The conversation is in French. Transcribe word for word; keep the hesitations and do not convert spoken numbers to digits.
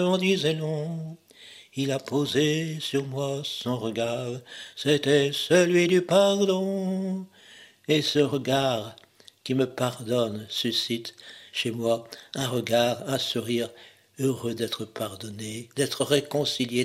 en disait long. Il a posé sur moi son regard, c'était celui du pardon. Et ce regard qui me pardonne suscite chez moi un regard, un sourire, heureux d'être pardonné, d'être réconcilié.